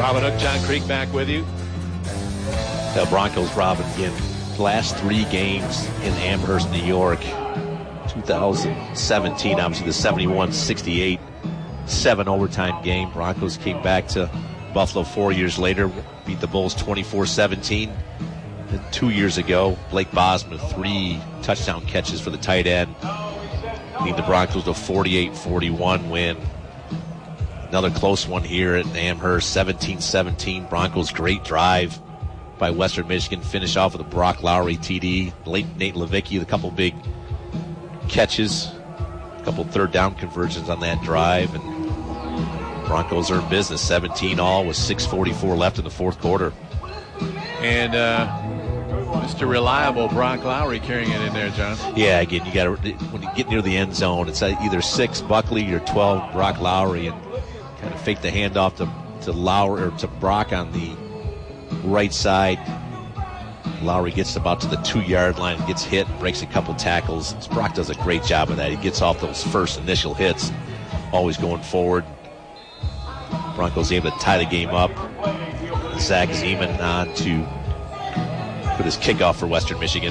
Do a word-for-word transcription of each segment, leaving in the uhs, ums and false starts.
Robin Hook, John Creek back with you. The Broncos, Robin, again, last three games in Amherst, New York. two thousand seventeen, obviously the seventy-one sixty-eight seven overtime game. Broncos came back to Buffalo four years later, beat the Bulls twenty-four seventeen. And two years ago, Blake Bosman, three touchdown catches for the tight end, leading the Broncos to a forty-eight forty-one win. Another close one here at Amherst, seventeen seventeen. Broncos, great drive by Western Michigan. Finish off with a Brock Lowry T D. Late Nate Levicki, a couple big catches, a couple third down conversions on that drive, and Broncos are in business. seventeen all with six forty-four left in the fourth quarter. And uh, Mister Reliable Brock Lowry carrying it in there, John. Yeah, again, you got to, when you get near the end zone, it's either six Buckley or twelve Brock Lowry, and kind of fake the handoff to to Lowry or to Brock on the right side. Lowry gets about to the two-yard line, gets hit, breaks a couple tackles. Brock does a great job of that. He gets off those first initial hits, always going forward. Broncos able to tie the game up. Zach Zeman on to put his kickoff for Western Michigan.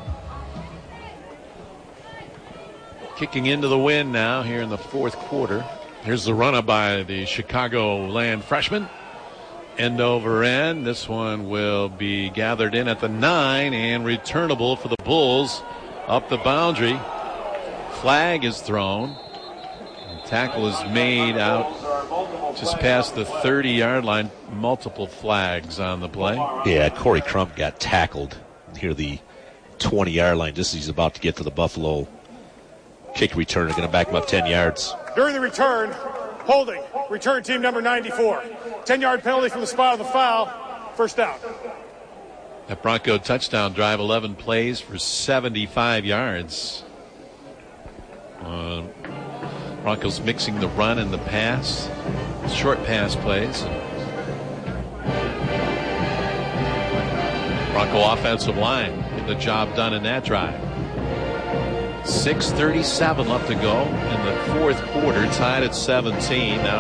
Kicking into the wind now here in the fourth quarter. Here's the run-up by the Chicagoland freshman. End over end. This one will be gathered in at the nine and returnable for the Bulls up the boundary. Flag is thrown. The tackle is made out just past the thirty-yard line. Multiple flags on the play. Yeah, Corey Crump got tackled near the twenty-yard line just as he's about to get to the Buffalo kick return. They're going to back him up ten yards. During the return, holding, return team number ninety-four. ten-yard penalty from the spot of the foul. First down. That Bronco touchdown drive, eleven plays for seventy-five yards. Uh, Broncos mixing the run and the pass, short pass plays. Bronco offensive line getting the job done in that drive. six thirty-seven left to go in the fourth quarter, tied at seventeen. Now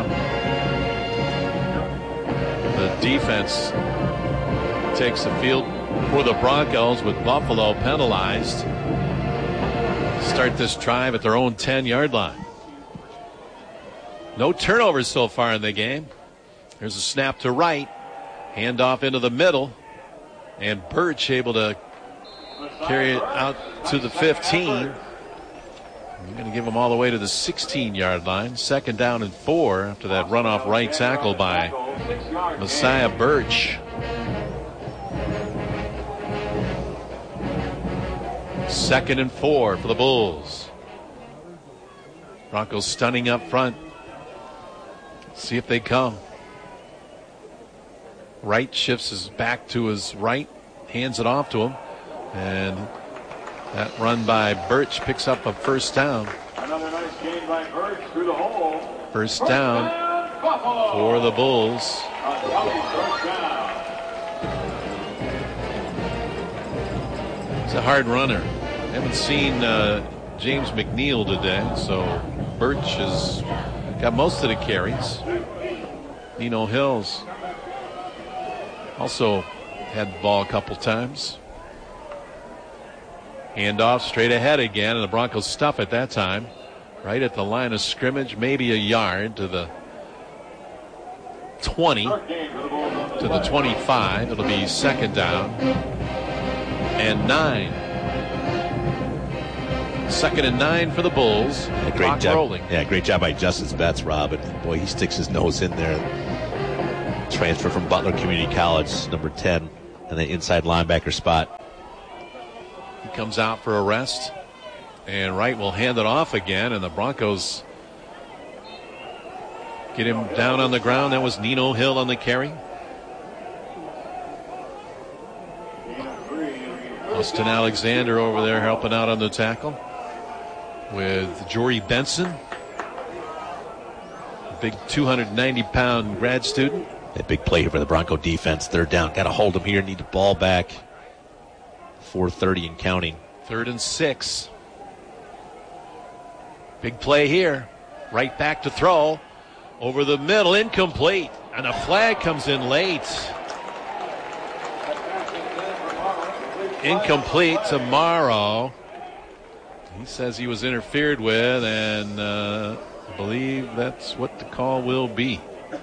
the defense takes the field for the Broncos with Buffalo penalized. Start this drive at their own ten-yard line. No turnovers so far in the game. There's a snap to right. Handoff into the middle. And Birch able to carry it out to the fifteen. We're going to give them all the way to the sixteen-yard line. Second down and four after that runoff right tackle by Messiah Birch. Second and four for the Bulls. Broncos stunning up front. See if they come. Wright shifts his back to his right, hands it off to him, and that run by Birch picks up a first down. Another nice gain by Birch through the hole. First down for the Bulls. He's a hard runner. Haven't seen uh, James McNeil today, so Birch has got most of the carries. Nino Hills also had the ball a couple times. Handoff straight ahead again, and the Broncos stuff it that time. Right at the line of scrimmage, maybe a yard to the twenty, to the twenty-five. It'll be second down and nine. Second and nine for the Bulls. Yeah, great Clock job. rolling. Yeah, great job by Justice Betts, Rob. And boy, he sticks his nose in there. Transfer from Butler Community College, number ten, and the inside linebacker spot. He comes out for a rest, and Wright will hand it off again, and the Broncos get him down on the ground. That was Nino Hill on the carry. Austin Alexander over there helping out on the tackle with Jory Benson, a big two hundred ninety pound grad student. A big play here for the Bronco defense. Third down. Got to hold him here. Need the ball back. four thirty and counting. Third and six. Big play here. Right back to throw. Over the middle. Incomplete. And the flag comes in late. Incomplete to Morrow. He says he was interfered with, and uh, I believe that's what the call will be.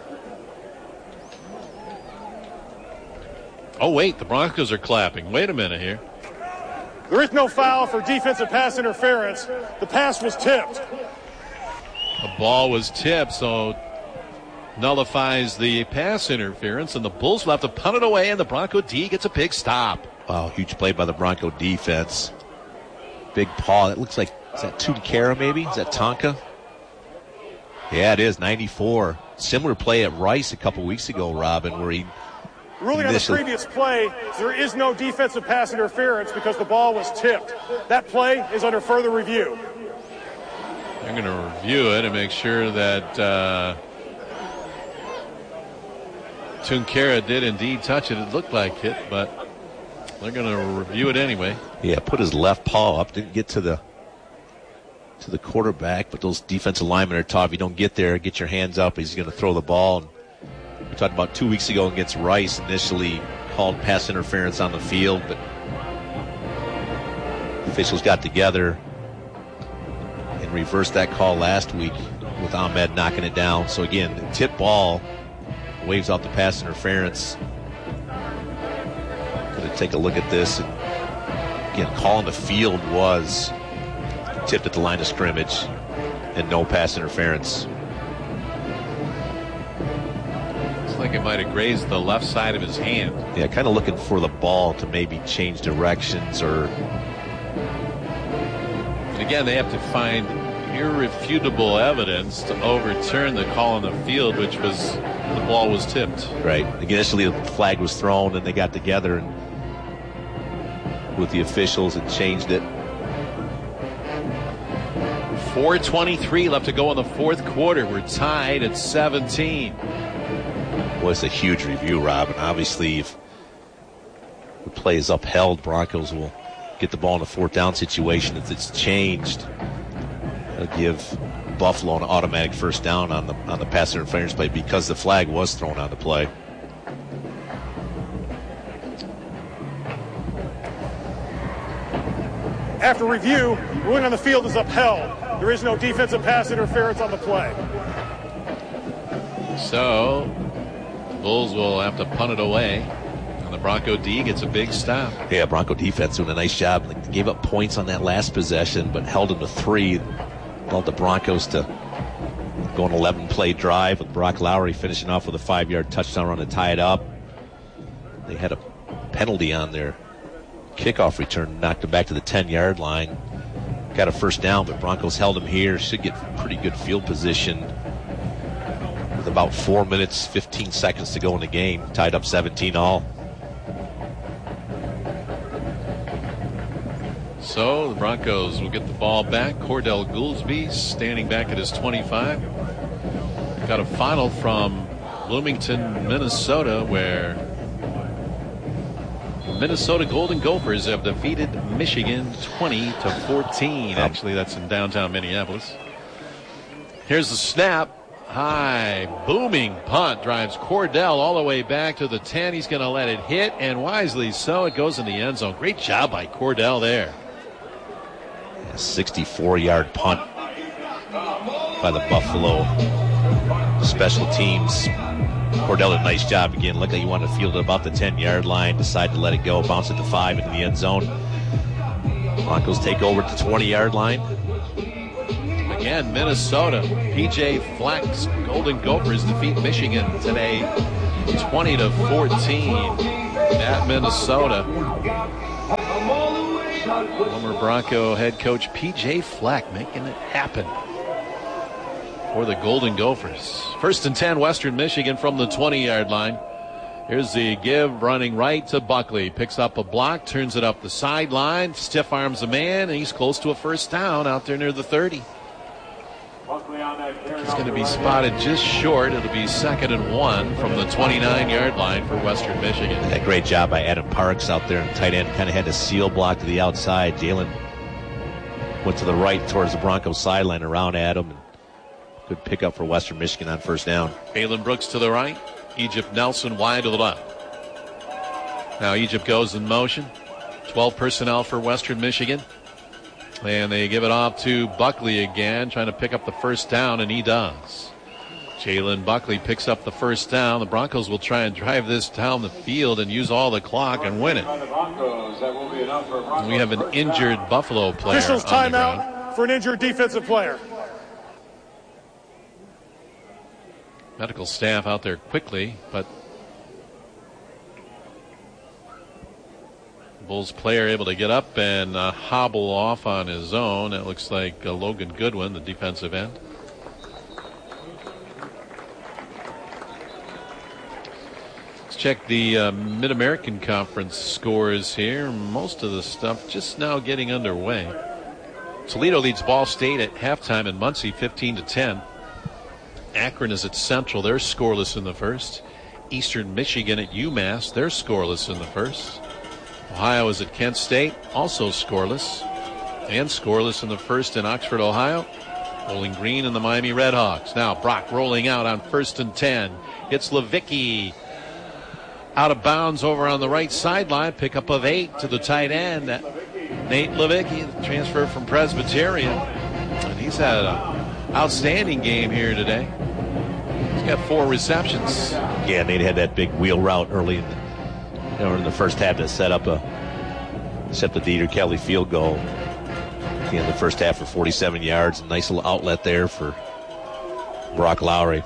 Oh, wait, the Broncos are clapping. Wait a minute here. There is no foul for defensive pass interference. The pass was tipped. The ball was tipped, so nullifies the pass interference, and the Bulls will have to punt it away, and the Bronco D gets a big stop. Wow, huge play by the Bronco defense. Big paw. That looks like, is that Tunkara maybe? Is that Tonka? Yeah, it is, ninety-four. Similar play at Rice a couple weeks ago, Robin, where he Ruling on the previous play, there is no defensive pass interference because the ball was tipped. That play is under further review. They're going to review it and make sure that uh, Tunkara did indeed touch it. It looked like it, but they're going to review it anyway. Yeah, put his left paw up, didn't get to the to the quarterback, but those defensive linemen are taught if you don't get there, get your hands up, he's going to throw the ball. And we talked about two weeks ago against Rice, initially called pass interference on the field, but officials got together and reversed that call last week with Ahmed knocking it down. So again, the tip ball waves out the pass interference. Going to take a look at this. And again, call on the field was tipped at the line of scrimmage and no pass interference. Like it might have grazed the left side of his hand. Yeah, kind of looking for the ball to maybe change directions or. And again, they have to find irrefutable evidence to overturn the call on the field, which was the ball was tipped. Right. Initially, the flag was thrown, and they got together and with the officials and changed it. four twenty-three left to go in the fourth quarter. We're tied at seventeen. Was a huge review, Robin. Obviously, if the play is upheld, Broncos will get the ball in a fourth down situation. If it's changed, it'll give Buffalo an automatic first down on the on the pass interference play because the flag was thrown on the play. After review, ruling on the field is upheld. There is no defensive pass interference on the play. So Bulls will have to punt it away, and the Bronco D gets a big stop. Yeah, Bronco defense doing a nice job. They gave up points on that last possession, but held them to three. Allowed the Broncos to go an eleven-play drive with Brock Lowry finishing off with a five-yard touchdown run to tie it up. They had a penalty on their kickoff return, knocked them back to the ten-yard line. Got a first down, but Broncos held them here. Should get pretty good field position. With about four minutes, fifteen seconds to go in the game, tied up seventeen all. So the Broncos will get the ball back. Cordell Goolsby standing back at his twenty-five. Got a final from Bloomington, Minnesota, where Minnesota Golden Gophers have defeated Michigan twenty to fourteen. Actually, that's in downtown Minneapolis. Here's the snap. High, booming punt drives Cordell all the way back to the ten. He's going to let it hit, and wisely so. It goes in the end zone. Great job by Cordell there. A sixty-four-yard punt by the Buffalo special teams. Cordell did a nice job again. Looked like he wanted to field it about the ten-yard line. Decided to let it go. Bounce it to five into the end zone. Broncos take over at the twenty-yard line. Again, Minnesota. P J Fleck's Golden Gophers defeat Michigan today twenty to fourteen at Minnesota. Former Bronco head coach P J Fleck making it happen for the Golden Gophers. First and ten, Western Michigan from the twenty-yard line. Here's the give, running right to Buckley. Picks up a block, turns it up the sideline, stiff arms a man, and he's close to a first down out there near the thirty. He's going to be spotted just short. It'll be second and one from the twenty-nine-yard line for Western Michigan. A great job by Adam Parks out there, and tight end kind of had a seal block to the outside. Jalen went to the right towards the Broncos sideline around Adam. Good pickup for Western Michigan on first down. Kalen Brooks to the right. Egypt Nelson wide to the left. Now Egypt goes in motion. twelve personnel for Western Michigan. And they give it off to Buckley again, trying to pick up the first down, and he does. Jalen Buckley picks up the first down. The Broncos will try and drive this down the field and use all the clock and win it. We have an injured Buffalo player. Officials timeout for an injured defensive player. Medical staff out there quickly, but Bulls player able to get up and uh, hobble off on his own. It looks like uh, Logan Goodwin, the defensive end. Let's check the uh, Mid-American Conference scores here. Most of the stuff just now getting underway. Toledo leads Ball State at halftime in Muncie fifteen to ten. Akron is at Central. They're scoreless in the first. Eastern Michigan at UMass. They're scoreless in the first. Ohio is at Kent State, also scoreless. And scoreless in the first in Oxford, Ohio. Bowling Green and the Miami Redhawks. Now Brock rolling out on first and ten. It's Levicki. Out of bounds over on the right sideline. Pickup of eight to the tight end. Nate Levicki, the transfer from Presbyterian. And he's had an outstanding game here today. He's got four receptions. Yeah, Nate had that big wheel route early in the Or in the first half to set up a set the Dieter Kelly field goal. At the end of the first half for forty-seven yards. A nice little outlet there for Brock Lowry.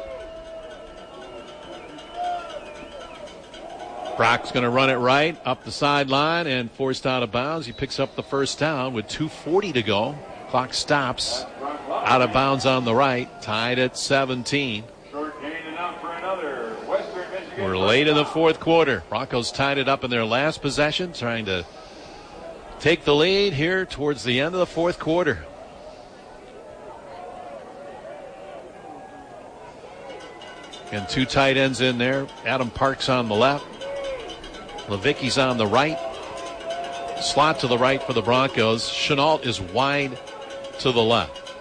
Brock's going to run it right up the sideline and forced out of bounds. He picks up the first down with two forty to go. Clock stops. Out of bounds on the right. Tied at seventeen. We're late in the fourth quarter. Broncos tied it up in their last possession, trying to take the lead here towards the end of the fourth quarter. And two tight ends in there. Adam Parks on the left. Levicki's on the right. Slot to the right for the Broncos. Chenault is wide to the left.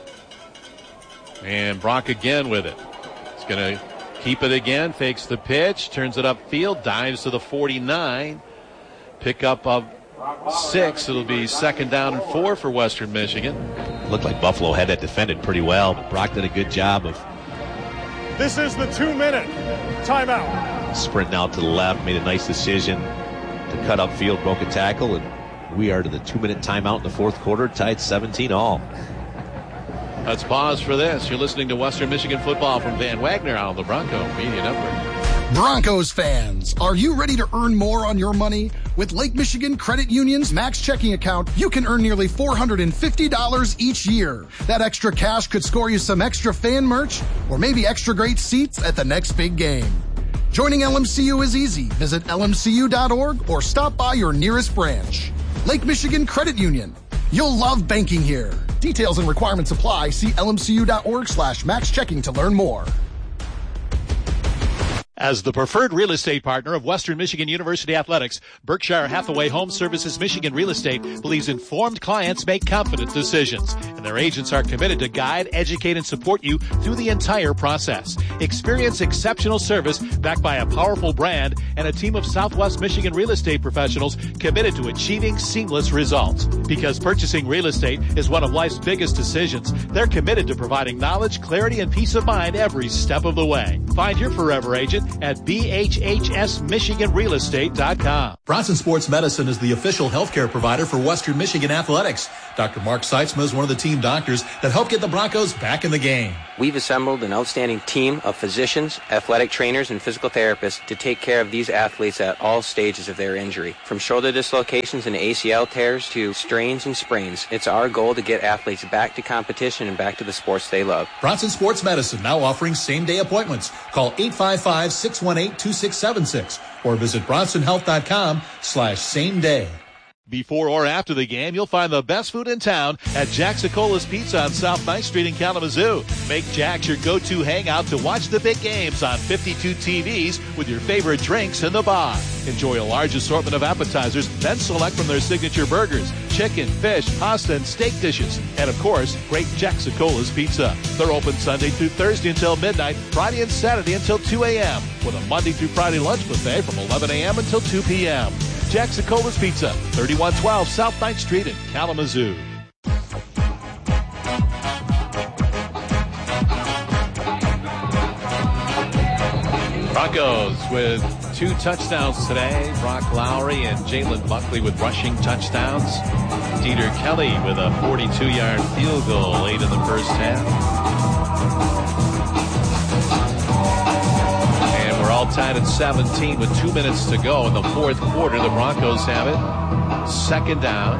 And Brock again with it. He's going to keep it again, fakes the pitch, turns it upfield, dives to the forty-nine. Pickup of six. It'll be second down and four for Western Michigan. Looked like Buffalo had that defended pretty well, but Brock did a good job of. This is the two-minute timeout. Sprinting out to the left, made a nice decision to cut upfield, broke a tackle, and we are to the two-minute timeout in the fourth quarter, tied seventeen all. Let's pause for this. You're listening to Western Michigan football from Van Wagner on the Bronco Media Network. Broncos fans, are you ready to earn more on your money? With Lake Michigan Credit Union's Max Checking Account, you can earn nearly four hundred fifty dollars each year. That extra cash could score you some extra fan merch or maybe extra great seats at the next big game. Joining L M C U is easy. Visit L M C U dot org or stop by your nearest branch. Lake Michigan Credit Union. You'll love banking here. Details and requirements apply. See L M C U dot org slash max checking to learn more. As the preferred real estate partner of Western Michigan University Athletics, Berkshire Hathaway Home Services Michigan Real Estate believes informed clients make confident decisions, and their agents are committed to guide, educate, and support you through the entire process. Experience exceptional service backed by a powerful brand and a team of Southwest Michigan real estate professionals committed to achieving seamless results. Because purchasing real estate is one of life's biggest decisions, they're committed to providing knowledge, clarity, and peace of mind every step of the way. Find your forever agent at B H H S Michigan Real Estate dot com. Bronson Sports Medicine is the official healthcare provider for Western Michigan Athletics. Doctor Mark Seitzma is one of the team doctors that help get the Broncos back in the game. We've assembled an outstanding team of physicians, athletic trainers, and physical therapists to take care of these athletes at all stages of their injury. From shoulder dislocations and A C L tears to strains and sprains, it's our goal to get athletes back to competition and back to the sports they love. Bronson Sports Medicine now offering same-day appointments. Call eight five five, six one eight, two six seven six or visit bronson health dot com slash same day. Before or after the game, you'll find the best food in town at Jacksicola's Pizza on South ninth Street in Kalamazoo. Make Jack's your go-to hangout to watch the big games on fifty-two T Vs with your favorite drinks in the bar. Enjoy a large assortment of appetizers, then select from their signature burgers, chicken, fish, pasta, and steak dishes. And of course, great Jacksicola's Pizza. They're open Sunday through Thursday until midnight, Friday and Saturday until two a.m. with a Monday through Friday lunch buffet from eleven a.m. until two p.m. Jacksicola's Pizza, thirty-one twelve South ninth Street in Kalamazoo. Broncos with two touchdowns today. Brock Lowry and Jalen Buckley with rushing touchdowns. Dieter Kelly with a forty-two-yard field goal late in the first half. All tied at seventeen with two minutes to go in the fourth quarter. The Broncos have it. Second down.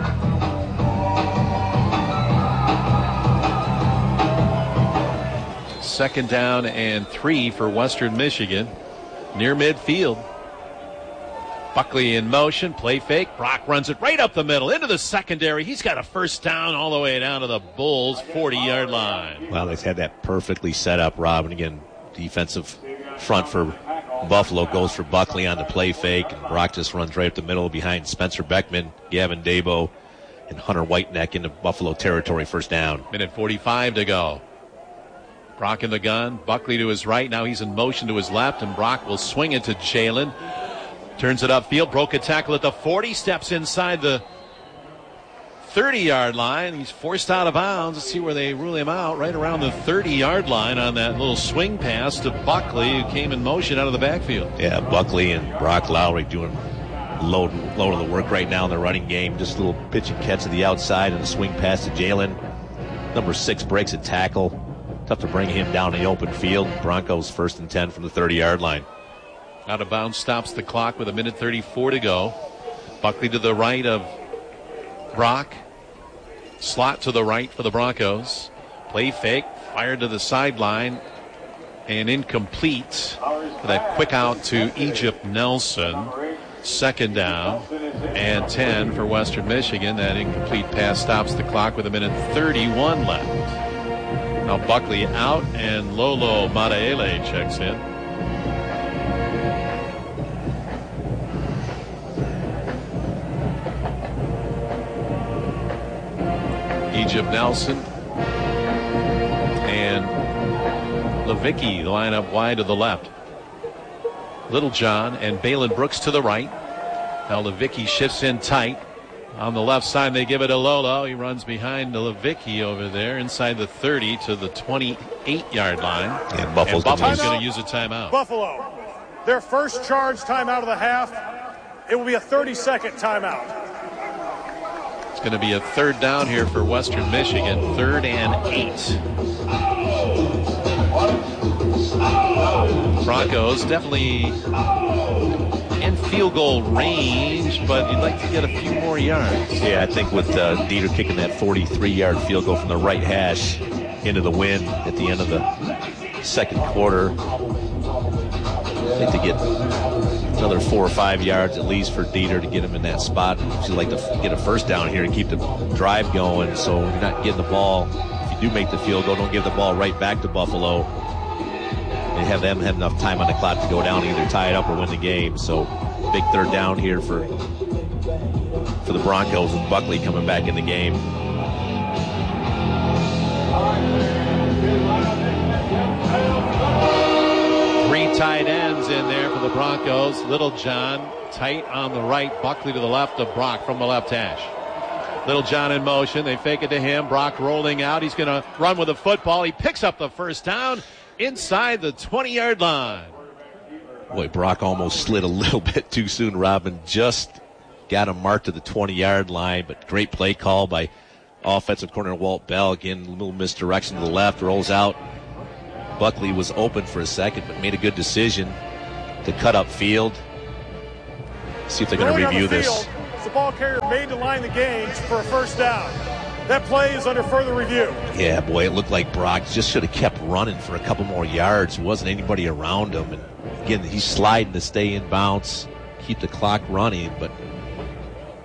Second down and three for Western Michigan. Near midfield. Buckley in motion. Play fake. Brock runs it right up the middle into the secondary. He's got a first down all the way down to the Bulls' forty-yard line. Well, they've had that perfectly set up, Rob. And again, defensive front for Buffalo goes for Buckley on the play fake, and Brock just runs right up the middle behind Spencer Beckman, Gavin Dabo, and Hunter Whiteneck into Buffalo territory. First down. Minute forty-five to go. Brock in the gun. Buckley to his right. Now he's in motion to his left, and Brock will swing it to Jalen. Turns it upfield. Broke a tackle at the forty. Steps inside the thirty-yard line. He's forced out of bounds. Let's see where they rule him out. Right around the thirty-yard line on that little swing pass to Buckley, who came in motion out of the backfield. Yeah, Buckley and Brock Lowry doing load, load of the work right now in the running game. Just a little pitch and catch to the outside and a swing pass to Jalen. Number six breaks a tackle. Tough to bring him down in the open field. Broncos first and ten from the thirty-yard line. Out of bounds stops the clock with a minute thirty-four to go. Buckley to the right of Brock. Slot to the right for the Broncos. Play fake. Fired to the sideline. And incomplete. That quick out to Egypt Nelson. Second down and ten for Western Michigan. That incomplete pass stops the clock with a minute thirty-one left. Now Buckley out and Lolo Madaele checks in. Egypt Nelson and Levicki line up wide to the left. Littlejohn and Balin Brooks to the right. Now Levicki shifts in tight. On the left side, they give it to Lolo. He runs behind Levicki over there inside the thirty to the twenty-eight-yard line. And Buffalo's, and Buffalo's going to use a timeout. Buffalo, their first charge timeout of the half. It will be a thirty-second timeout. It's going to be a third down here for Western Michigan. Third and eight. Broncos definitely in field goal range, but you'd like to get a few more yards. Yeah, I think with uh, Dieter kicking that forty-three-yard field goal from the right hash into the wind at the end of the second quarter, I think to get another four or five yards at least for Dieter to get him in that spot. He'd like to get a first down here and keep the drive going, so you're not getting the ball. If you do make the field goal, don't give the ball right back to Buffalo. They have them have enough time on the clock to go down and either tie it up or win the game. So big third down here for for the Broncos with Buckley coming back in the game. Three tight ends in there for the Broncos. Littlejohn tight on the right. Buckley to the left of Brock from the left hash. Littlejohn in motion. They fake it to him. Brock rolling out. He's going to run with the football. He picks up the first down inside the twenty-yard line. Boy, Brock almost slid a little bit too soon. Robin just got him marked to the twenty-yard line, but great play call by offensive coordinator Walt Bell. Again, a little misdirection to the left, rolls out. Buckley was open for a second, but made a good decision to cut up field. See if they're going to review this. The ball carrier made to line the game for a first down. That play is under further review. Yeah, boy, it looked like Brock just should have kept running for a couple more yards. There wasn't anybody around him. And again, he's sliding to stay in bounds, keep the clock running, but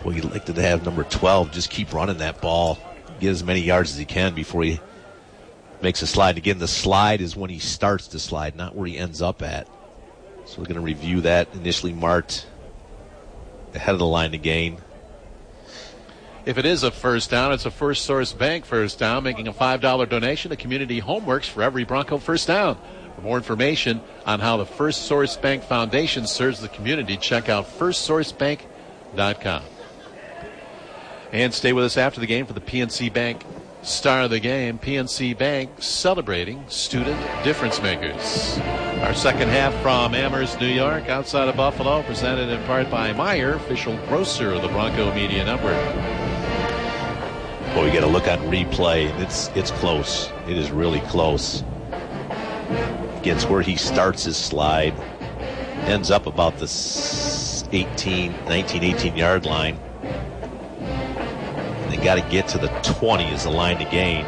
Boy, you'd like to have number twelve just keep running that ball, get as many yards as he can before he makes a slide. Again, the slide is when he starts to slide, not where he ends up at. So we're going to review that. Initially marked ahead of the line to gain. If it is a first down, it's a First Source Bank first down, making a five dollar donation to Community Homeworks for every Bronco first down. For more information on how the First Source Bank Foundation serves the community, check out first source bank dot com. And stay with us after the game for the P N C Bank Star of the Game. P N C Bank celebrating student difference makers. Our second half from Amherst, New York, outside of Buffalo, presented in part by Meijer, official grocer of the Bronco Media Network. Well, we got to look on replay. It's it's close. It is really close. Against where he starts his slide, ends up about the eighteen, nineteen, eighteen yard line. And they got to get to the twenty as the line to gain.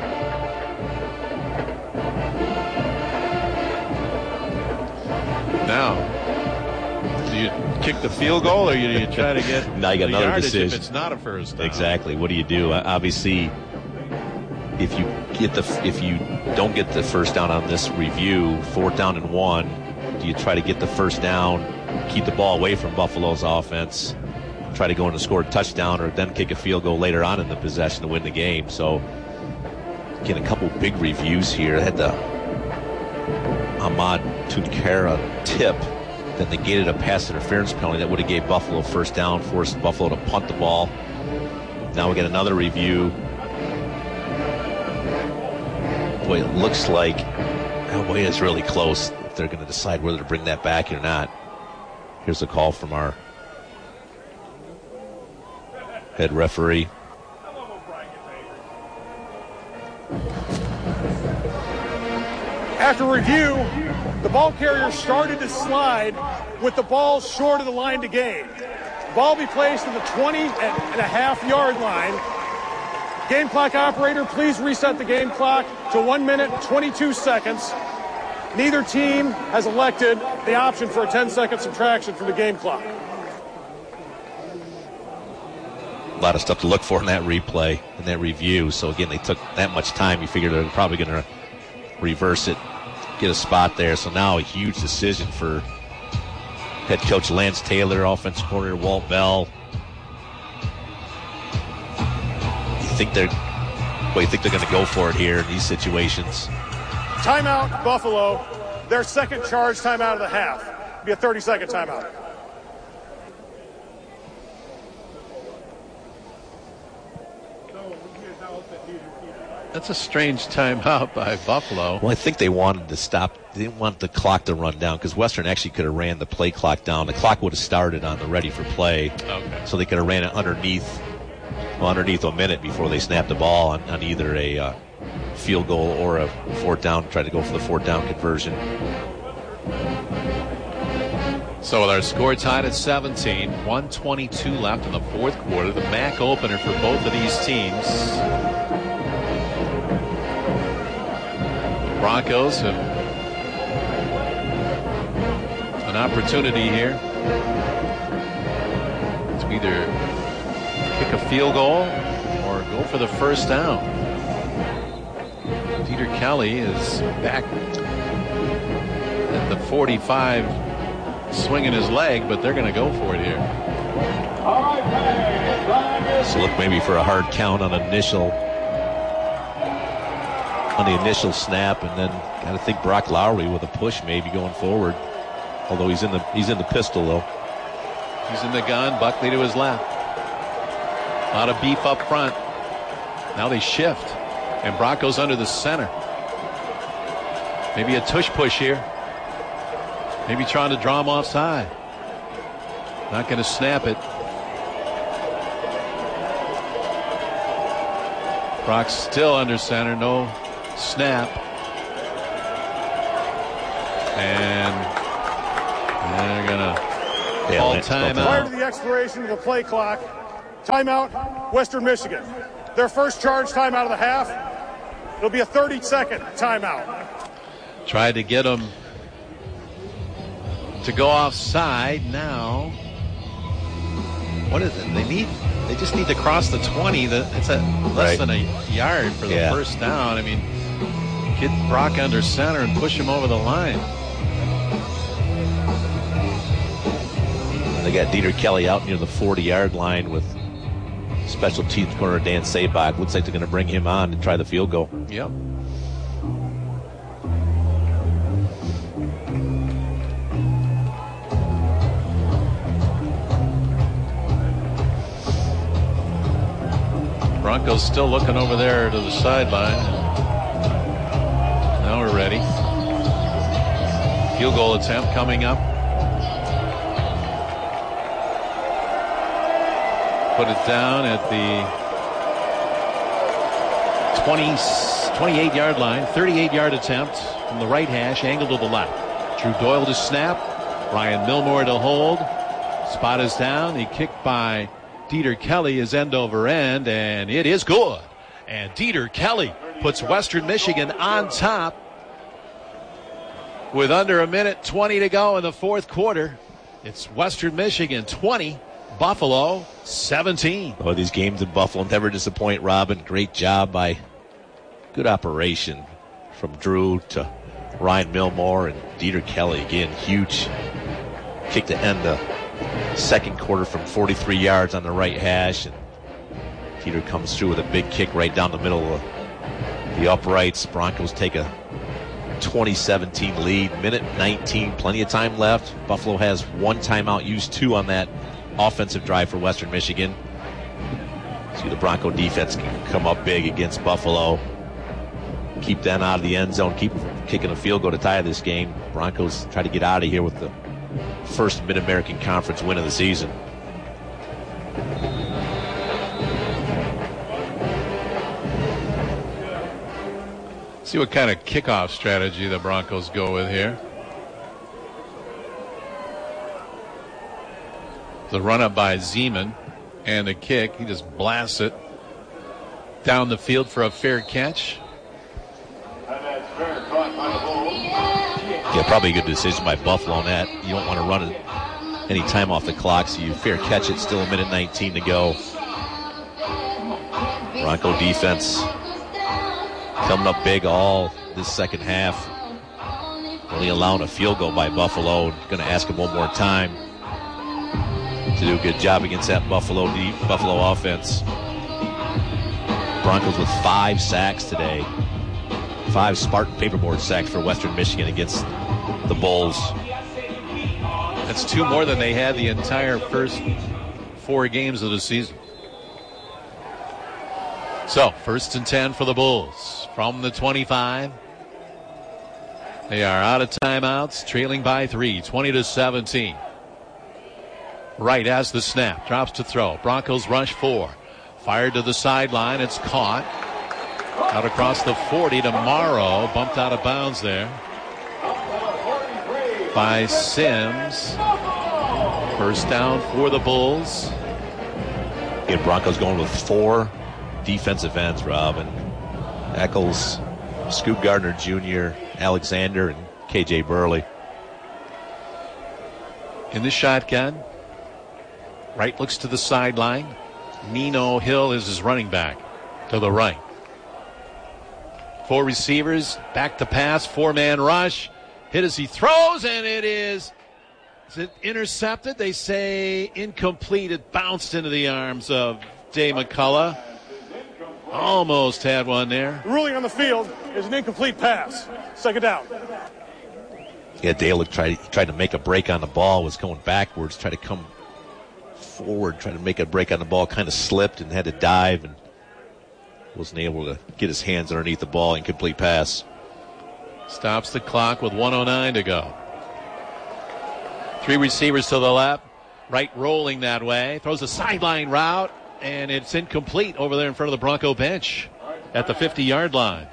Now, do you kick the field goal, or do you try to get now you got the another yardage decision. if it's not a first down? Exactly. What do you do? Obviously, if you get the if you don't get the first down on this review, fourth down and one, do you try to get the first down, keep the ball away from Buffalo's offense, try to go in and score a touchdown, or then kick a field goal later on in the possession to win the game? So, again, a couple big reviews here. I had the Ahmad Tunkara tip that negated a pass interference penalty that would have gave Buffalo first down, forced Buffalo to punt the ball. Now we get another review. Boy, it looks like, oh boy, it's really close if they're going to decide whether to bring that back or not. Here's a call from our head referee. After review, the ball carrier started to slide with the ball short of the line to gain. The ball be placed at the twenty and a half yard line. Game clock operator, please reset the game clock to one minute, twenty-two seconds. Neither team has elected the option for a ten second subtraction from the game clock. A lot of stuff to look for in that replay and that review. So, again, they took that much time. You figure they're probably going to reverse it, get a spot there. So now a huge decision for head coach Lance Taylor, offensive coordinator Walt Bell. You think they're, well, you think they're going to go for it here in these situations? Timeout, Buffalo. Their second charge timeout of the half. It'll be a thirty second timeout. That's a strange timeout by Buffalo. Well, I think they wanted to stop. They didn't want the clock to run down because Western actually could have ran the play clock down. The clock would have started on the ready for play. Okay. So they could have ran it underneath, well, underneath a minute before they snapped the ball on, on either a uh, field goal or a fourth down, tried to go for the fourth down conversion. So with our score tied at seventeen, one twenty-two left in the fourth quarter, the M A C opener for both of these teams. Broncos have an opportunity here to either kick a field goal or go for the first down. Peter Kelly is back at the forty-five, swinging his leg, but they're going to go for it here. So look maybe for a hard count on initial on the initial snap, and then got to think Brock Lowry with a push maybe going forward. Although he's in the he's in the pistol though. He's in the gun. Buckley to his left. A lot of beef up front. Now they shift, and Broncos under the center. Maybe a tush push here. Maybe trying to draw him offside. Not going to snap it. Brock's still under center. No snap. And they're going to call timeout. Prior to the expiration of the play clock, timeout, Western Michigan. Their first charge timeout of the half. It'll be a thirty second timeout. Tried to get him to go offside. Now What is it? They need. They just need to cross the twenty. The, it's at less Right. than a yard for the Yeah. first down. I mean, get Brock under center and push him over the line. They got Dieter Kelly out near the forty-yard line with special teams corner Dan Sabak. Looks like they're going to bring him on and try the field goal. Yep. Broncos still looking over there to the sideline. Now we're ready. Field goal attempt coming up. Put it down at the twenty, twenty-eight-yard line. thirty-eight-yard attempt from the right hash, angle to the left. Drew Doyle to snap. Ryan Milmore to hold. Spot is down. The kick by Dieter Kelly is end over end, and it is good. And Dieter Kelly puts Western Michigan on top with under a minute twenty to go in the fourth quarter. It's Western Michigan twenty, Buffalo seventeen. Oh, these games in Buffalo never disappoint, Robin. Great job by good operation from Drew to Ryan Milmore and Dieter Kelly. Again, huge kick to end the second quarter from forty-three yards on the right hash. And Dieter comes through with a big kick right down the middle of the uprights. Broncos take a twenty seventeen lead. Minute nineteen, plenty of time left. Buffalo has one timeout, used two on that offensive drive for Western Michigan. See the Bronco defense can come up big against Buffalo. Keep them out of the end zone. Keep kicking a field goal to tie this game. Broncos try to get out of here with the first Mid-American Conference win of the season. See what kind of kickoff strategy the Broncos go with here. The run up by Zeman and the kick. He just blasts it down the field for a fair catch. Yeah, probably a good decision by Buffalo on that. You don't want to run it any time off the clock, so you fair catch it. Still a minute nineteen to go. Bronco defense coming up big all this second half. Only allowing a field goal by Buffalo. Going to ask him one more time to do a good job against that Buffalo deep, Buffalo offense. Broncos with five sacks today. Five Spartan paperboard sacks for Western Michigan against the Bulls. That's two more than they had the entire first four games of the season. So, first and ten for the Bulls from the twenty-five. They are out of timeouts, trailing by three, twenty to seventeen. Wright has the snap, drops to throw. Broncos rush four. Fired to the sideline, it's caught. Out across the forty to Morrow, bumped out of bounds there by Sims. First down for the Bulls. And Broncos going with four defensive ends, Robin. Eccles, Scoot Gardner Junior, Alexander, and K J Burley. In the shotgun. Wright looks to the sideline. Nino Hill is his running back to the right. Four receivers, back to pass, four-man rush. Hit as he throws, and it is, is it intercepted? They say incomplete. It bounced into the arms of Day McCullough. Almost had one there. The ruling on the field is an incomplete pass. Second down. Yeah, Dale tried, tried to make a break on the ball, was going backwards, tried to come forward, tried to make a break on the ball, kind of slipped and had to dive and wasn't able to get his hands underneath the ball. Incomplete pass. Stops the clock with one oh nine to go. Three receivers to the left. Wright rolling that way. Throws a sideline route, and it's incomplete over there in front of the Bronco bench at the fifty-yard line.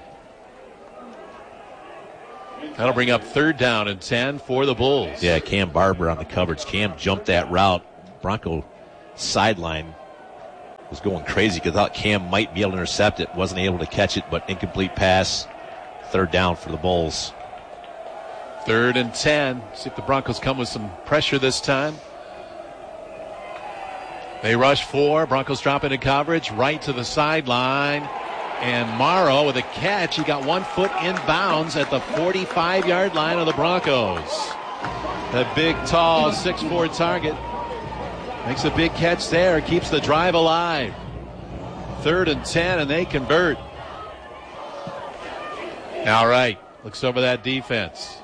That'll bring up third down and ten for the Bulls. Yeah, Cam Barber on the coverage. Cam jumped that route. Bronco sideline was going crazy because thought Cam might be able to intercept it. Wasn't able to catch it, but incomplete pass. Third down for the Bulls. Third and ten. See if the Broncos come with some pressure this time. They rush four. Broncos drop into coverage. Right to the sideline. And Morrow with a catch. He got one foot in bounds at the forty-five-yard line of the Broncos. The big, tall, six foot four target makes a big catch there. Keeps the drive alive. Third and ten, and they convert. All right. Looks over that defense.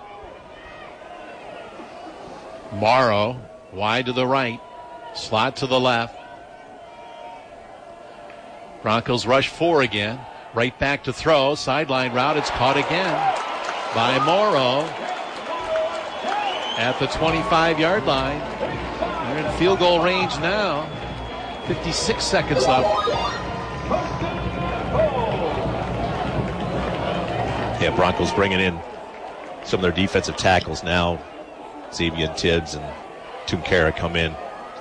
Morrow wide to the right. Slot to the left. Broncos rush four again. Right back to throw. Sideline route. It's caught again by Morrow at the twenty-five-yard line. They're in field goal range now. fifty-six seconds left. Yeah, Broncos bringing in some of their defensive tackles now. Xavier Tibbs and Tunkara come in.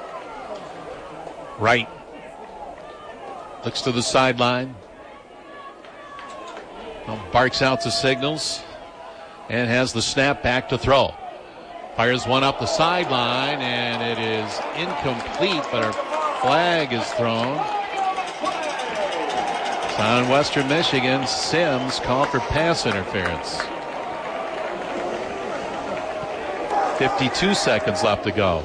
Right. Looks to the sideline. Well, barks out the signals and has the snap back to throw. Fires one up the sideline, and it is incomplete, but a flag is thrown. It's on Western Michigan. Sims called for pass interference. fifty-two seconds left to go.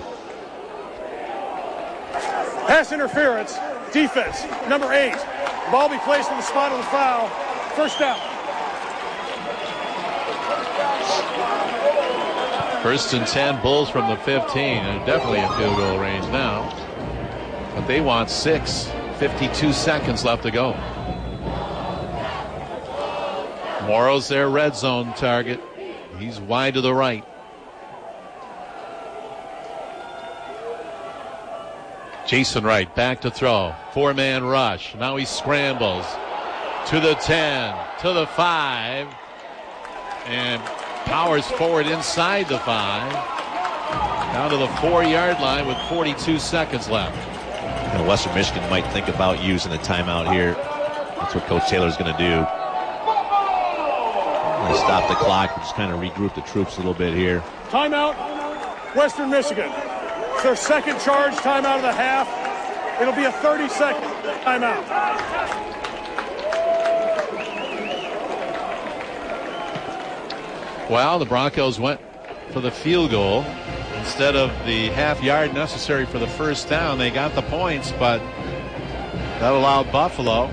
Pass interference. Defense, number eight. Ball be placed in the spot of the foul. First down. First and ten, Bulls from the fifteen. And definitely in field goal range now. But they want six. fifty-two seconds left to go. Morrow's their red zone target. He's wide to the right. Jason Wright back to throw. Four-man rush. Now he scrambles to the ten, to the five, and powers forward inside the five. Down to the four-yard line with forty-two seconds left. And Western Michigan might think about using a timeout here. That's what Coach Taylor's going to do. They stop the clock, just kind of regroup the troops a little bit here. Timeout, Western Michigan. It's their second charge timeout of the half. It'll be a thirty-second timeout. Well, the Broncos went for the field goal instead of the half yard necessary for the first down. They got the points, but that allowed Buffalo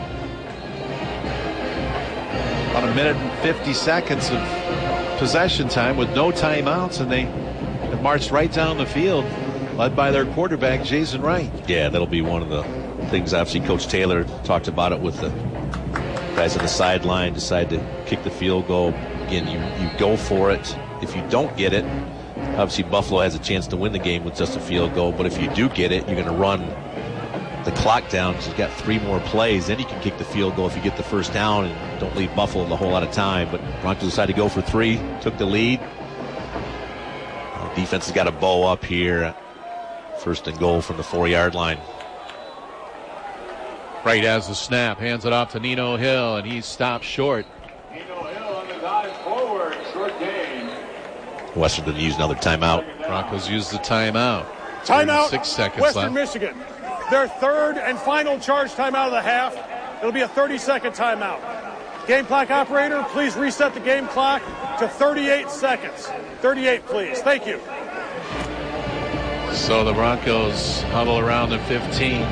about a minute and fifty seconds of possession time with no timeouts, and they have marched right down the field, led by their quarterback, Jason Wright. Yeah, that'll be one of the things. Obviously, Coach Taylor talked about it with the guys on the sideline, decide to kick the field goal. Again, you, you go for it. If you don't get it, obviously Buffalo has a chance to win the game with just a field goal, but if you do get it, you're going to run the clock down because you've got three more plays. Then you can kick the field goal if you get the first down and don't leave Buffalo a whole lot of time. But Broncos decided to go for three, took the lead. The defense has got a bow up here. First and goal from the four-yard line. Right as the snap, hands it off to Nino Hill, and he's stopped short. Nino Hill on the dive forward, short gain. Western didn't use another timeout. Broncos use the timeout. Timeout, Six seconds Western left. Michigan. Their third and final charge timeout of the half. It'll be a thirty-second timeout. Game clock operator, please reset the game clock to thirty-eight seconds. thirty-eight, please. Thank you. So the Broncos huddle around the fifteen.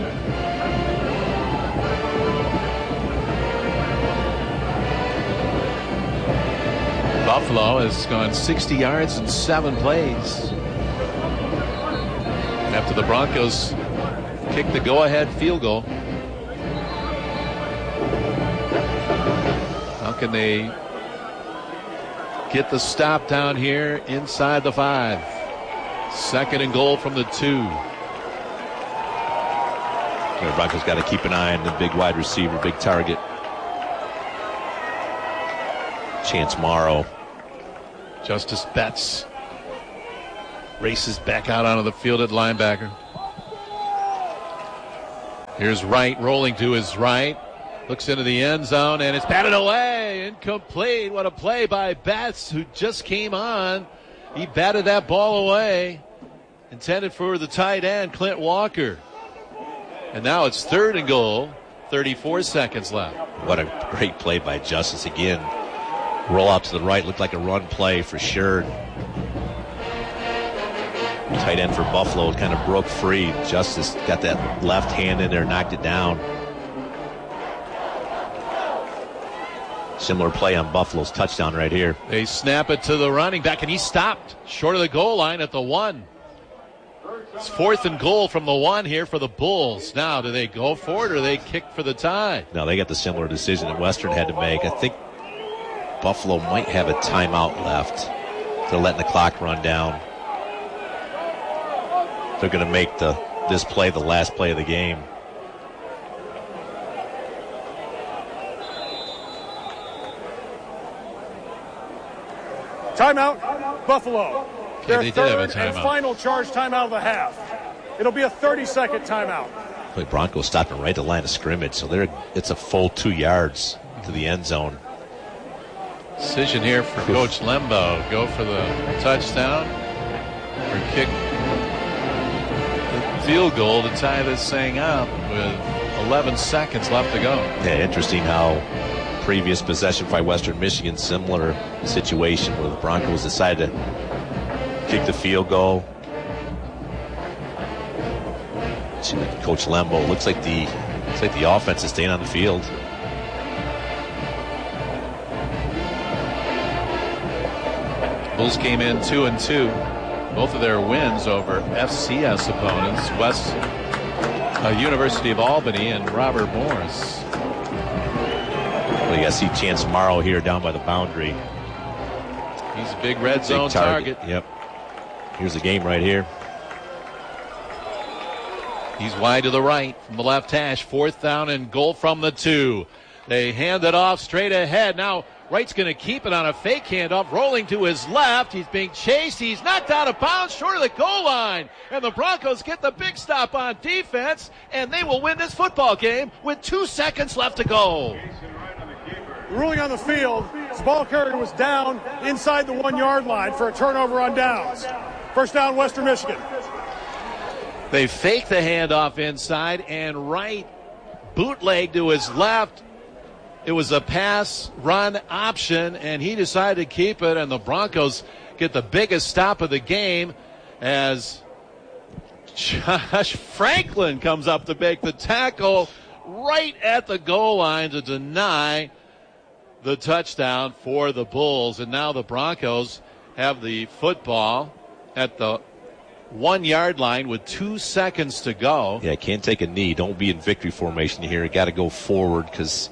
Buffalo has gone sixty yards in seven plays. After the Broncos kick the go-ahead field goal. How can they get the stop down here inside the five? Second and goal from the two. The Broncos got to keep an eye on the big wide receiver, big target. Chance Morrow. Justice Betts races back out onto the field at linebacker. Here's Wright rolling to his right. Looks into the end zone, and it's batted away. Incomplete. What a play by Betts, who just came on. He batted that ball away. intended for the tight end, Clint Walker. And now it's third and goal, thirty-four seconds left. What a great play by Justice again. Roll out to the right, looked like a run play for sure. Tight end for Buffalo kind of broke free. Justice got that left hand in there, knocked it down. Similar play on Buffalo's touchdown right here. They snap it to the running back, and he stopped short of the goal line at the one. It's fourth and goal from the one here for the Bulls. Now, do they go for it or do they kick for the tie? No, they got the similar decision that Western had to make. I think Buffalo might have a timeout left. They're letting the clock run down. They're going to make the this play the last play of the game. Timeout, Buffalo. Yeah, Their third and final charge timeout of the half. It'll be a thirty-second timeout. The Broncos stopping right at the line of scrimmage, so they're, it's a full two yards to the end zone. Decision here for Coach Lembo. Go for the touchdown or kick the field goal to tie this thing up with eleven seconds left to go. Yeah, interesting how previous possession by Western Michigan, similar situation where the Broncos decided to kick the field goal. See, like Coach Lembo, looks like the looks like the offense is staying on the field. Bulls came in two and two. Both of their wins over F C S opponents, West uh, University of Albany and Robert Morris. Well, you got to see Chance Morrow here down by the boundary. He's a big red zone big target. target. Yep. Here's the game right here. He's wide to the right from the left hash. Fourth down and goal from the two. They hand it off straight ahead. Now Wright's going to keep it on a fake handoff, rolling to his left. He's being chased. He's knocked out of bounds short of the goal line. And the Broncos get the big stop on defense, and they will win this football game with two seconds left to go. The ruling on the field, this ball carrier was down inside the one-yard line for a turnover on downs. First down, Western Michigan. They fake the handoff inside, and Wright bootleg to his left. It was a pass run option, and he decided to keep it, and the Broncos get the biggest stop of the game as Josh Franklin comes up to make the tackle right at the goal line to deny the touchdown for the Bulls. And now the Broncos have the football at the one-yard line with two seconds to go. Yeah, can't take a knee. Don't be in victory formation here. You got to go forward because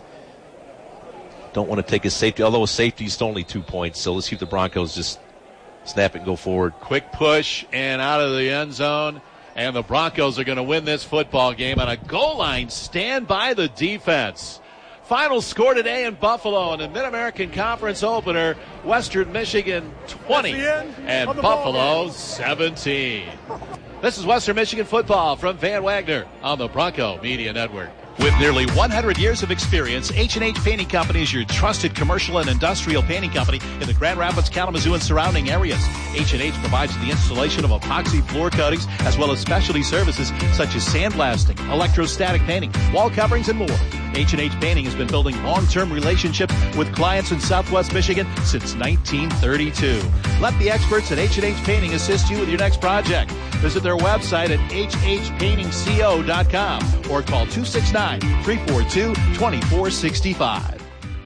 don't want to take a safety, although a safety is only two points. So let's see if the Broncos just snap it and go forward. Quick push and out of the end zone. And the Broncos are going to win this football game on a goal line. Stand by the defense. Final score today in Buffalo in the Mid-American Conference opener, Western Michigan twenty and Buffalo seventeen. This is Western Michigan football from Van Wagner on the Bronco Media Network. With nearly one hundred years of experience, H and H Painting Company is your trusted commercial and industrial painting company in the Grand Rapids, Kalamazoo, and surrounding areas. H and H provides the installation of epoxy floor coatings as well as specialty services such as sandblasting, electrostatic painting, wall coverings, and more. H and H Painting has been building long-term relationships with clients in Southwest Michigan since nineteen thirty-two. Let the experts at H and H Painting assist you with your next project. Visit their website at h h painting co dot com or call two six nine, three four two, two four six five.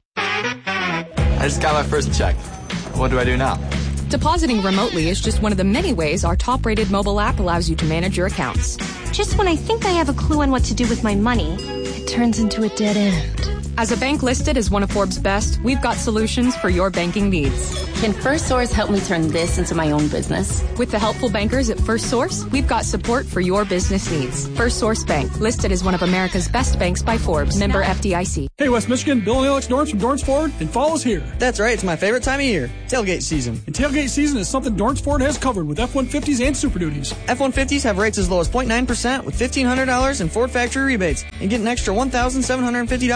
I just got my first check. What do I do now? Depositing remotely is just one of the many ways our top-rated mobile app allows you to manage your accounts. Just when I think I have a clue on what to do with my money, it turns into a dead end. As a bank listed as one of Forbes' best, we've got solutions for your banking needs. Can FirstSource help me turn this into my own business? With the helpful bankers at FirstSource, we've got support for your business needs. FirstSource Bank, listed as one of America's best banks by Forbes, member F D I C. Hey, West Michigan, Bill and Alex Dorns from Dorns Ford, and fall is here. That's right, it's my favorite time of year, tailgate season. And tailgate season is something Dorns Ford has covered with F one fifties and Super Duties. F one fifties have rates as low as zero point nine percent with fifteen hundred dollars in Ford factory rebates, and get an extra one thousand seven hundred fifty dollars if you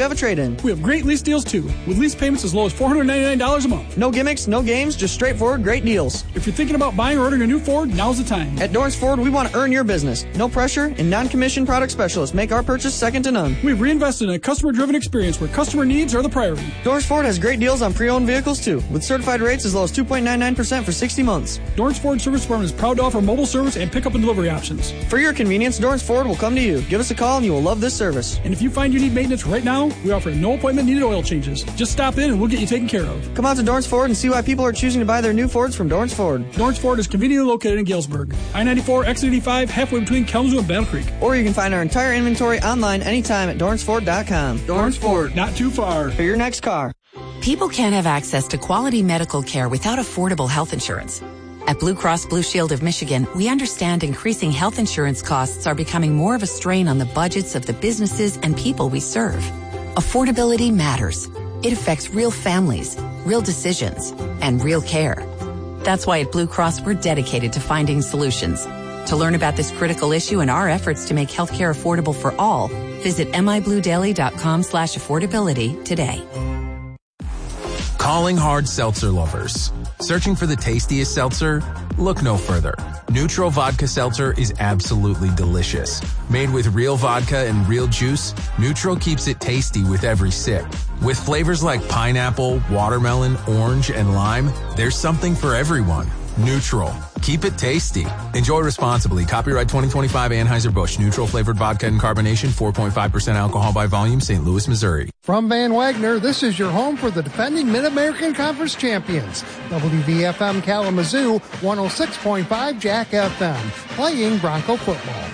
have a trade-in. We have great lease deals too, with lease payments as low as four hundred ninety-nine dollars a month. No gimmicks, no games, just straightforward great deals. If you're thinking about buying or ordering a new Ford, now's the time. At Dorrance Ford, we want to earn your business. No pressure, and non-commissioned product specialists make our purchase second to none. We've reinvested in a customer-driven experience where customer needs are the priority. Dorrance Ford has great deals on pre-owned vehicles too, with certified rates as low as two point nine nine percent for sixty months. Dorrance Ford Service Department is proud to offer mobile service and pickup and delivery options. For your convenience, Dorrance Ford will come to you. Give us a call and you will love this service. And if you find you need maintenance right now, we offer no appointment needed oil changes. Just stop in and we'll get you taken care of. Come out to Dorrance Ford and see why people are choosing to buy their new Fords from Dorrance Ford. Dorrance Ford is conveniently located in Galesburg. I ninety-four, exit eighty-five, halfway between Kalamazoo and Battle Creek. Or you can find our entire inventory online anytime at Dorrance Ford dot com. Dorrance Ford, not too far. For your next car. People can't have access to quality medical care without affordable health insurance. At Blue Cross Blue Shield of Michigan, we understand increasing health insurance costs are becoming more of a strain on the budgets of the businesses and people we serve. Affordability matters. It affects real families, real decisions, and real care. That's why at Blue Cross, we're dedicated to finding solutions. To learn about this critical issue and our efforts to make healthcare affordable for all, visit mibluedaily.com slash affordability today. Calling hard seltzer lovers. Searching for the tastiest seltzer? Look no further. Neutral Vodka Seltzer is absolutely delicious. Made with real vodka and real juice, Neutral keeps it tasty with every sip. With flavors like pineapple, watermelon, orange, and lime, there's something for everyone. Neutral. Keep it tasty. Enjoy responsibly. Copyright twenty twenty-five Anheuser-Busch. Neutral flavored vodka and carbonation. four point five percent alcohol by volume. Saint Louis, Missouri. From Van Wagner, this is your home for the defending Mid-American Conference champions. W V F M Kalamazoo, one oh six point five Jack F M. Playing Bronco football.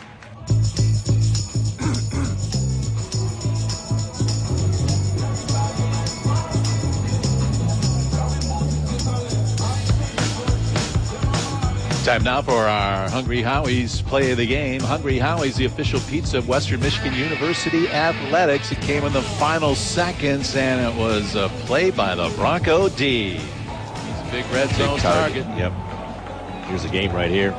Time now for our Hungry Howie's play of the game. Hungry Howie's, the official pizza of Western Michigan University Athletics. It came in the final seconds, and it was a play by the Bronco D. He's a big red big zone target. target. Yep. Here's the game right here.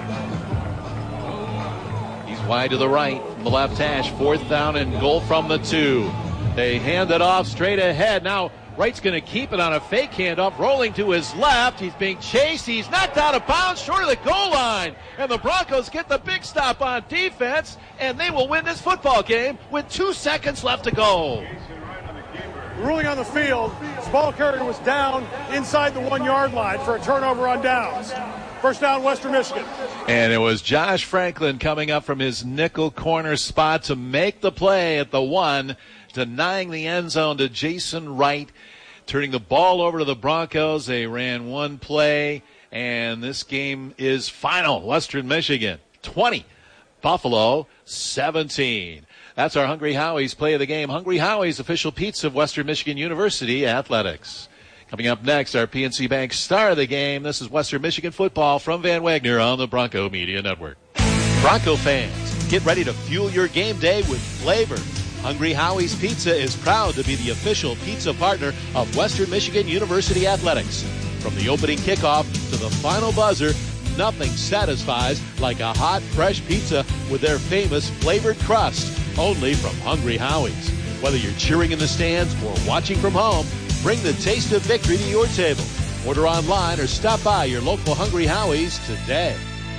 He's wide to the right, the left hash. Fourth down and goal from the two. They hand it off straight ahead. Now Wright's going to keep it on a fake handoff, rolling to his left. He's being chased. He's knocked out of bounds short of the goal line. And the Broncos get the big stop on defense, and they will win this football game with two seconds left to go. Ruling on the field, this ball carrier was down inside the one-yard line for a turnover on downs. First down, Western Michigan. And it was Josh Franklin coming up from his nickel corner spot to make the play at the one, denying the end zone to Jason Wright, turning the ball over to the Broncos. They ran one play, and this game is final. Western Michigan twenty, Buffalo seventeen. That's our Hungry Howie's play of the game. Hungry Howie's, official pizza of Western Michigan University Athletics. Coming up next, our P N C Bank star of the game. This is Western Michigan football from Van Wagner on the Bronco Media Network. Bronco fans, get ready to fuel your game day with flavor. Hungry Howie's Pizza is proud to be the official pizza partner of Western Michigan University Athletics. From the opening kickoff to the final buzzer, nothing satisfies like a hot, fresh pizza with their famous flavored crust, only from Hungry Howie's. Whether you're cheering in the stands or watching from home, bring the taste of victory to your table. Order online or stop by your local Hungry Howie's today.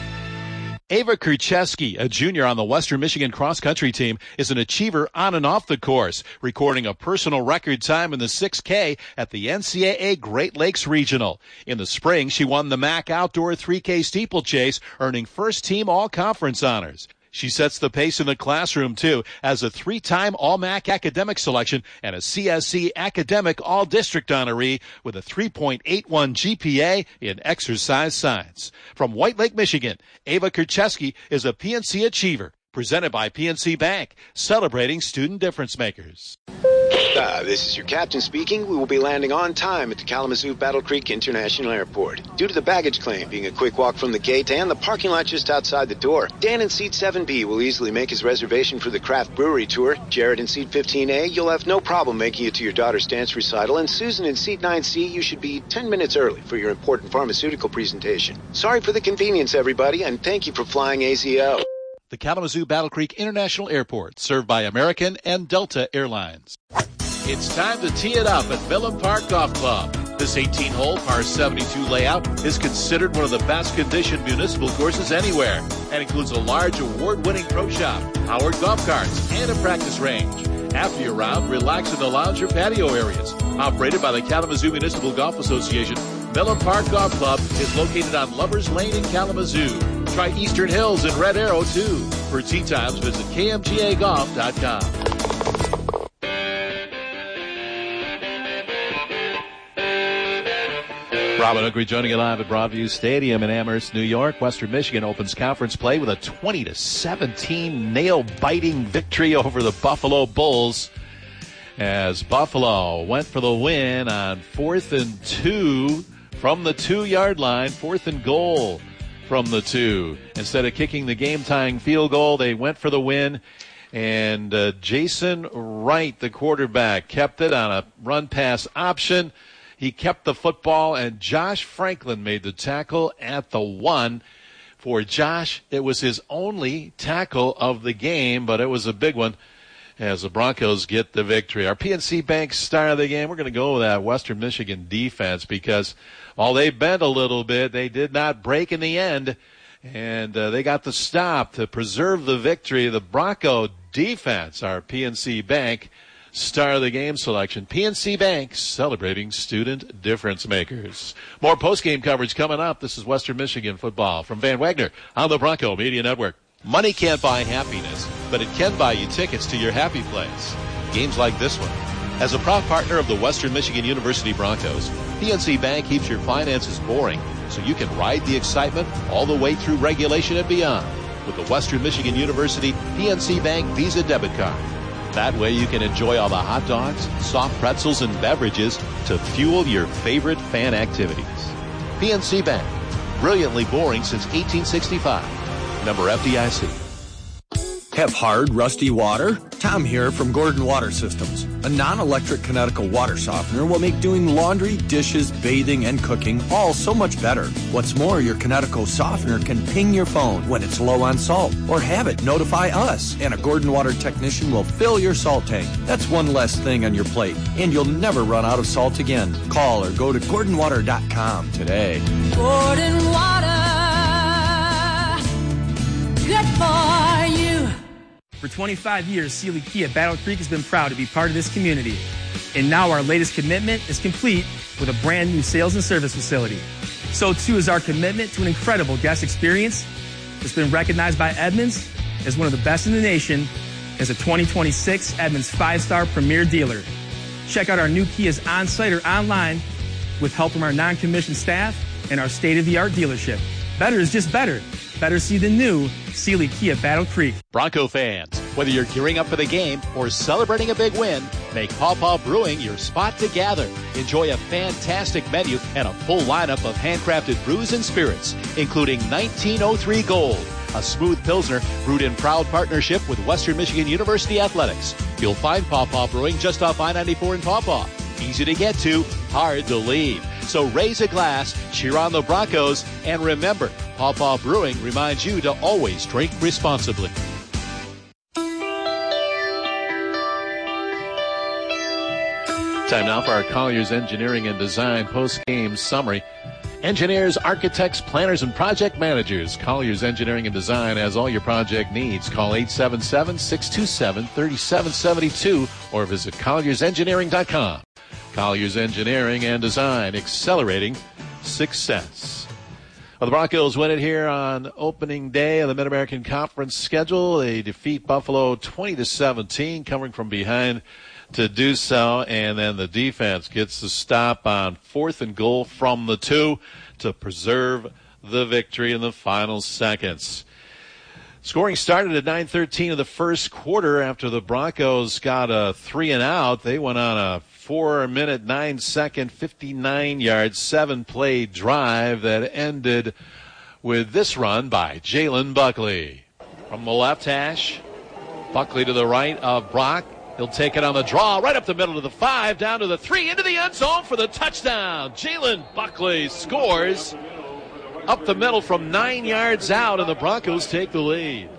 Ava Kurcheski, a junior on the Western Michigan cross-country team, is an achiever on and off the course, recording a personal record time in the six K at the N C double A Great Lakes Regional. In the spring, she won the M A C Outdoor three K steeplechase, earning first-team all-conference honors. She sets the pace in the classroom, too, as a three-time All-M A C academic selection and a C S C academic all-district honoree with a three point eight one G P A in exercise science. From White Lake, Michigan, Ava Kurcheski is a P N C achiever, presented by P N C Bank, celebrating student difference makers. Uh, this is your captain speaking. We will be landing on time at the Kalamazoo Battle Creek International Airport. Due to the baggage claim being a quick walk from the gate and the parking lot just outside the door, Dan in seat seven B will easily make his reservation for the craft brewery tour. Jared in seat fifteen A, you'll have no problem making it to your daughter's dance recital. And Susan in seat nine C, you should be ten minutes early for your important pharmaceutical presentation. Sorry for the convenience, everybody, and thank you for flying A Z O. The Kalamazoo Battle Creek International Airport, served by American and Delta Airlines. It's time to tee it up at Millen Park Golf Club. This eighteen-hole par seventy-two layout is considered one of the best-conditioned municipal courses anywhere and includes a large award-winning pro shop, powered golf carts, and a practice range. After your round, relax in the lounge or patio areas. Operated by the Kalamazoo Municipal Golf Association, Millen Park Golf Club is located on Lovers Lane in Kalamazoo. Try Eastern Hills and Red Arrow, too. For tee times, visit K M G A golf dot com. Robin Oakley joining you live at Broadview Stadium in Amherst, New York. Western Michigan opens conference play with a twenty to seventeen nail-biting victory over the Buffalo Bulls, as Buffalo went for the win on fourth and two from the two-yard line, fourth and goal from the two. Instead of kicking the game-tying field goal, they went for the win, and uh, Jason Wright, the quarterback, kept it on a run-pass option. He kept the football, and Josh Franklin made the tackle at the one. For Josh, it was his only tackle of the game, but it was a big one as the Broncos get the victory. Our P N C Bank star of the game, we're going to go with that Western Michigan defense, because while they bent a little bit, they did not break in the end, and uh, they got the stop to preserve the victory. The Bronco defense, our P N C Bank star of the game selection. P N C Bank, celebrating student difference makers. More post-game coverage coming up. This is Western Michigan football from Van Wagner on the Bronco Media Network. Money can't buy happiness, but it can buy you tickets to your happy place. Games like this one. As a proud partner of the Western Michigan University Broncos, P N C Bank keeps your finances boring so you can ride the excitement all the way through regulation and beyond with the Western Michigan University P N C Bank Visa debit card. That way you can enjoy all the hot dogs, soft pretzels, and beverages to fuel your favorite fan activities. P N C Bank, brilliantly boring since eighteen sixty-five. Member F D I C. Have hard, rusty water? Tom here from Gordon Water Systems. A non-electric Kinetico water softener will make doing laundry, dishes, bathing, and cooking all so much better. What's more, your Kinetico softener can ping your phone when it's low on salt, or have it notify us, and a Gordon Water technician will fill your salt tank. That's one less thing on your plate, and you'll never run out of salt again. Call or go to gordon water dot com today. Gordon Water, good for you. For twenty-five years, Sealy Kia Battle Creek has been proud to be part of this community. And now our latest commitment is complete with a brand new sales and service facility. So too is our commitment to an incredible guest experience that's been recognized by Edmunds as one of the best in the nation as a twenty twenty-six Edmunds five-star premier dealer. Check out our new Kias on-site or online with help from our non-commissioned staff and our state-of-the-art dealership. Better is just better. Better see the new Sealy Kia Battle Creek. Bronco fans, whether you're gearing up for the game or celebrating a big win, make Paw Paw Brewing your spot to gather. Enjoy a fantastic menu and a full lineup of handcrafted brews and spirits, including nineteen oh three Gold, a smooth Pilsner brewed in proud partnership with Western Michigan University Athletics. You'll find Paw Paw Brewing just off I ninety-four in Paw Paw. Easy to get to, hard to leave. So raise a glass, cheer on the Broncos, and remember, Paw Paw Brewing reminds you to always drink responsibly. Time now for our Colliers Engineering and Design post-game summary. Engineers, architects, planners, and project managers. Colliers Engineering and Design has all your project needs. Call eight seven seven, six two seven, three seven seven two or visit colliers engineering dot com. Colliers Engineering and Design, accelerating success. Well, the Broncos win it here on opening day of the Mid-American Conference schedule. They defeat Buffalo twenty to seventeen, coming from behind to do so, and then the defense gets the stop on fourth and goal from the two to preserve the victory in the final seconds. Scoring started at nine thirteen of the first quarter after the Broncos got a three and out. They went on a four minute, nine second, fifty-nine yard, seven play drive that ended with this run by Jalen Buckley. From the left hash, Buckley to the right of Brock. He'll take it on the draw, right up the middle to the five, down to the three, into the end zone for the touchdown. Jalen Buckley scores up the middle from nine yards out, and the Broncos take the lead.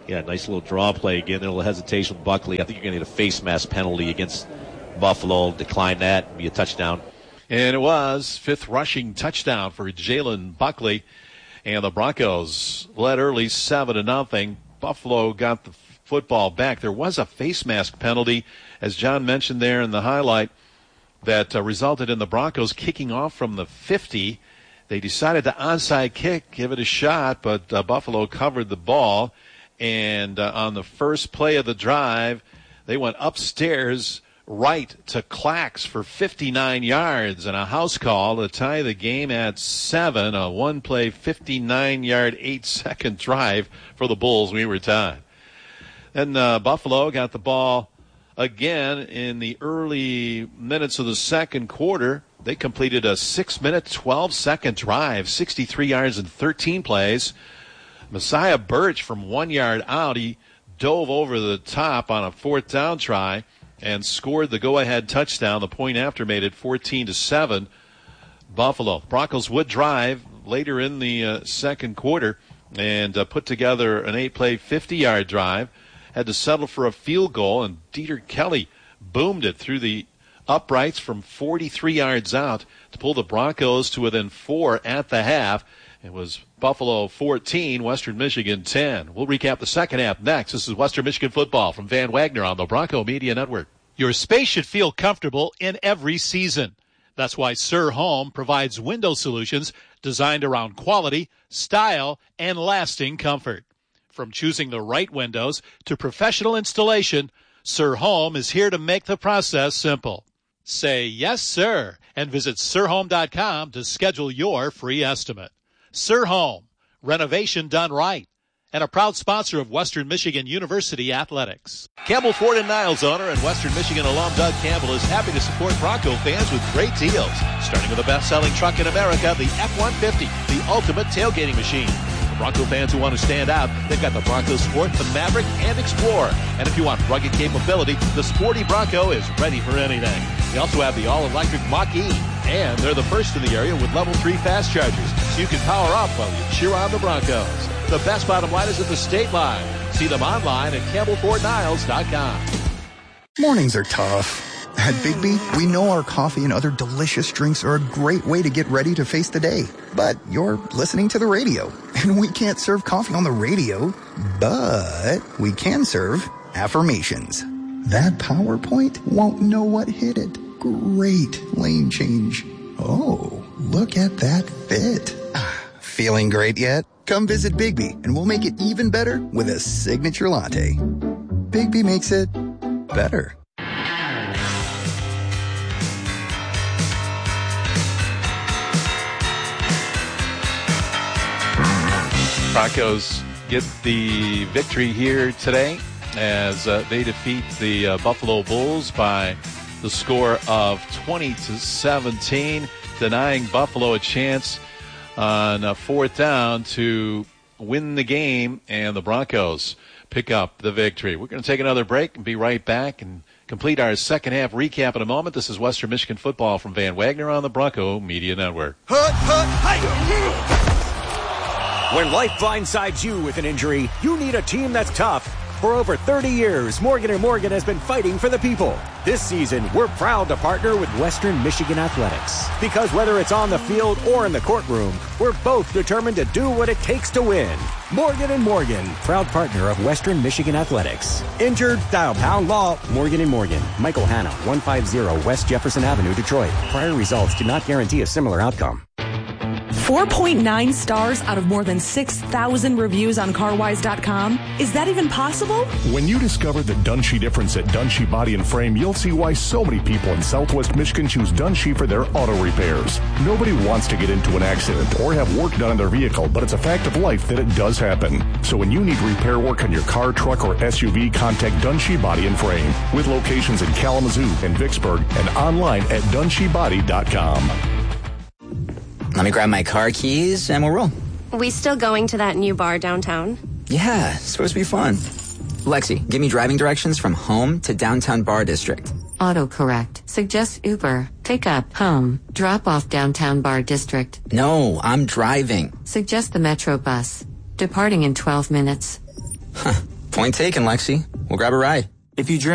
Yeah, nice little draw play again. A little hesitation with Buckley. I think you're going to get a face mask penalty against Buffalo. Decline that. Be a touchdown. And it was fifth rushing touchdown for Jalen Buckley. And the Broncos led early seven to nothing. Buffalo got the football back. There was a face mask penalty, as John mentioned there in the highlight, that uh, resulted in the Broncos kicking off from the fifty. They decided to onside kick, give it a shot, but uh, Buffalo covered the ball. And uh, on the first play of the drive, they went upstairs right to Clax for fifty-nine yards and a house call to tie the game at seven. A one-play, fifty-nine-yard, eight-second drive for the Bulls. We were tied. Then uh, Buffalo got the ball again in the early minutes of the second quarter. They completed a six-minute, twelve-second drive, sixty-three yards and thirteen plays. Messiah Birch from one yard out, he dove over the top on a fourth down try and scored the go-ahead touchdown. The point after made it fourteen to seven. Buffalo. Broncos would drive later in the uh, second quarter and uh, put together an eight-play, fifty-yard drive. Had to settle for a field goal, and Dieter Kelly boomed it through the uprights from forty-three yards out to pull the Broncos to within four at the half. It was Buffalo fourteen, Western Michigan ten. We'll recap the second half next. This is Western Michigan football from Van Wagner on the Bronco Media Network. Your space should feel comfortable in every season. That's why Sir Home provides window solutions designed around quality, style, and lasting comfort. From choosing the right windows to professional installation, Sir Home is here to make the process simple. Say yes, sir, and visit sir home dot com to schedule your free estimate. Sir Home, renovation done right, and a proud sponsor of Western Michigan University Athletics. Campbell Ford and Niles owner and Western Michigan alum Doug Campbell is happy to support Bronco fans with great deals, starting with the best-selling truck in America, the F one fifty, the ultimate tailgating machine. For Bronco fans who want to stand out, they've got the Bronco Sport, the Maverick, and Explorer. And if you want rugged capability, the sporty Bronco is ready for anything. They also have the all-electric Mach-E, and they're the first in the area with level three fast chargers, so you can power up while you cheer on the Broncos. The best bottom line is at the state line. See them online at campbell ford niles dot com. Mornings are tough. At Bigby, we know our coffee and other delicious drinks are a great way to get ready to face the day. But you're listening to the radio, and we can't serve coffee on the radio, but we can serve affirmations. That PowerPoint won't know what hit it. Great lane change. Oh, look at that fit. Feeling great yet? Come visit Bigby, and we'll make it even better with a signature latte. Bigby makes it better. Broncos get the victory here today as uh, they defeat the uh, Buffalo Bulls by the score of twenty to seventeen, denying Buffalo a chance on a fourth down to win the game, and the Broncos pick up the victory. We're going to take another break and be right back and complete our second half recap in a moment. This is Western Michigan football from Van Wagner on the Bronco Media Network. Hut, hut, hi. When life blindsides you with an injury, you need a team that's tough. For over thirty years, Morgan and Morgan has been fighting for the people. This season, we're proud to partner with Western Michigan Athletics. Because whether it's on the field or in the courtroom, we're both determined to do what it takes to win. Morgan and Morgan, proud partner of Western Michigan Athletics. Injured? Dial pound law, Morgan and Morgan. Michael Hanna, one fifty West Jefferson Avenue, Detroit. Prior results do not guarantee a similar outcome. four point nine stars out of more than six thousand reviews on carwise dot com? Is that even possible? When you discover the Dunshee difference at Dunshee Body and Frame, you'll see why so many people in Southwest Michigan choose Dunshee for their auto repairs. Nobody wants to get into an accident or have work done on their vehicle, but it's a fact of life that it does happen. So when you need repair work on your car, truck, or S U V, contact Dunshee Body and Frame with locations in Kalamazoo and Vicksburg and online at dunshee body dot com. Let me grab my car keys and we'll roll. We still going to that new bar downtown? Yeah, it's supposed to be fun. Lexi, give me driving directions from home to downtown bar district. Autocorrect. Suggest Uber. Pick up, home. Drop off downtown bar district. No, I'm driving. Suggest the Metro bus. Departing in twelve minutes. Huh. Point taken, Lexi. We'll grab a ride. If you drink